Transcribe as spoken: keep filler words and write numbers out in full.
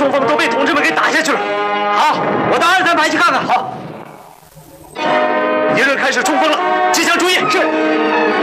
冲锋都被同志们给打下去了。好，我到二三排去看看。好，敌人开始冲锋了，机枪注意。是。